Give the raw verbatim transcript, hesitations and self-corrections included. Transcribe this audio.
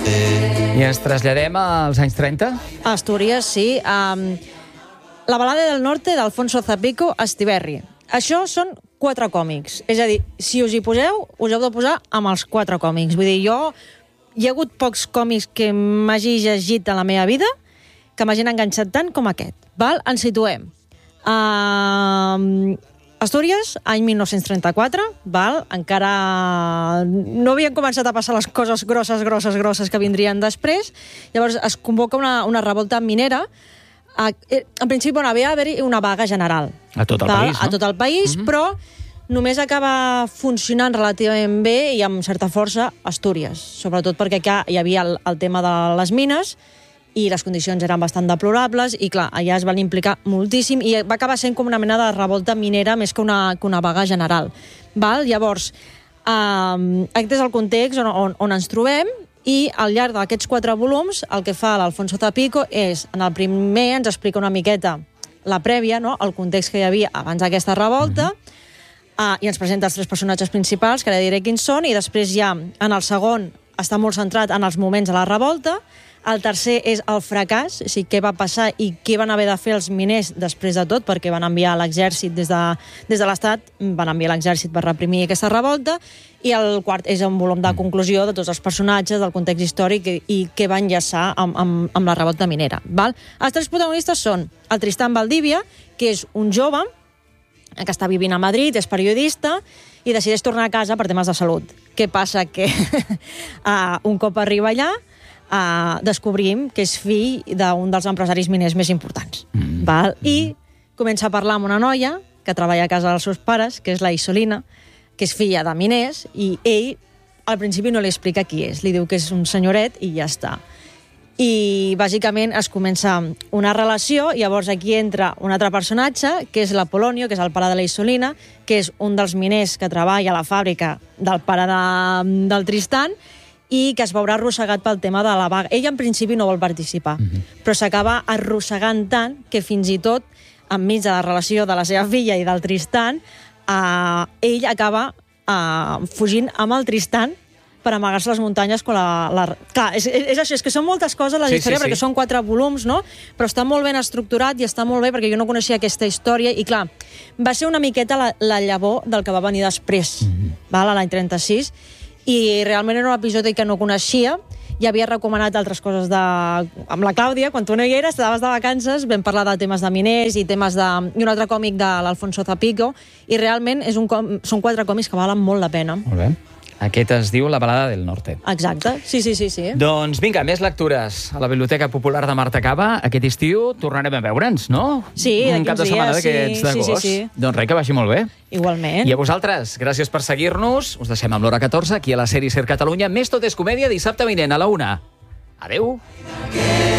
I ens traslladem als anys trenta? A Astúries, sí. Um, la balada del norte d'Alfonso Zapico a Estiberri. Això són quatre còmics. És a dir, si us hi poseu, us heu de posar amb els quatre còmics. Vull dir, jo... Hi ha hagut pocs còmics que m'hagi llegit a la meva vida que m'hagin enganxat tant com aquest. Val? Ens situem. Uh, Astúries, any mil nou-cents trenta-quatre, val? Encara no havien començat a passar les coses grosses, grosses, grosses que vindrien després. Llavors es convoca una, una revolta minera. Uh, en principi, bueno, havia d'haver-hi una vaga general. A tot el val? país, no? A tot el país, mm-hmm. però només acaba funcionant relativament bé i amb certa força Astúries, sobretot perquè hi havia el, el tema de les mines i les condicions eren bastant deplorables i, clar, allà es van implicar moltíssim i va acabar sent com una mena de revolta minera més que una, que una vaga general. Val? Llavors, eh, aquest és el context on, on, on ens trobem i al llarg d'aquests quatre volums el que fa l'Alfonso Zapico és, en el primer ens explica una miqueta la prèvia, no? El context que hi havia abans d'aquesta revolta, mm-hmm. Uh, i ens presenta els tres personatges principals, que ara diré quins són, i després ja, en el segon, està molt centrat en els moments de la revolta, el tercer és el fracàs, o sigui, què va passar i què van haver de fer els miners després de tot, perquè van enviar l'exèrcit des de, des de l'Estat, van enviar l'exèrcit per reprimir aquesta revolta, i el quart és un volum de conclusió de tots els personatges, del context històric i, i què va enllaçar amb, amb, amb la revolta minera. Val? Els tres protagonistes són el Tristan Valdivia, que és un jove, que està vivint a Madrid, és periodista i decideix tornar a casa per temes de salut. Què passa? Que uh, un cop arriba allà uh, descobrim que és fill d'un dels empresaris miners més importants. Mm. Val? I comença a parlar amb una noia que treballa a casa dels seus pares, que és la Isolina, que és filla de miners, i ell al principi no li explica qui és. Li diu que és un senyoret i ja està. I bàsicament es comença una relació, i llavors aquí entra un altre personatge, que és l'Apolonio, que és el pare de la Isolina, que és un dels miners que treballa a la fàbrica del pare de, del Tristan, i que es veurà arrossegat pel tema de la vaga. Ell en principi no vol participar, mm-hmm. però s'acaba arrossegant tant que fins i tot, enmig de la relació de la seva filla i del Tristan, eh, ell acaba eh, fugint amb el Tristan per amagar-se les muntanyes quan la... la... Clar, és, és això, és que són moltes coses la sí, història, sí, perquè sí. Són quatre volums, no? Però està molt ben estructurat i està molt bé perquè jo no coneixia aquesta història i, clar, va ser una miqueta la, la llavor del que va venir després, mm-hmm. val, l'any trenta-sis, i realment era un episodi que no coneixia, i havia recomanat altres coses de... amb la Clàudia, quan tu no hi eres, estaves de vacances, vam parlar de temes de miners i temes de... i un altre còmic de l'Alfonso Zapico, i realment és un com... són quatre còmics que valen molt la pena. Molt bé. Aquest es diu La balada del norte. Exacte, sí, sí, sí, sí. Doncs vinga, més lectures a la Biblioteca Popular de Marta Cava. Aquest estiu tornarem a veure'ns, no? Sí, un cap de setmana d'aquests d'agost. Sí, sí, sí. Doncs res, que vagi molt bé. Igualment. I a vosaltres, gràcies per seguir-nos. Us deixem amb l'hora catorze, aquí a la sèrie Ser Catalunya. Més Tot és Comèdia, dissabte vinent a la una. Adéu.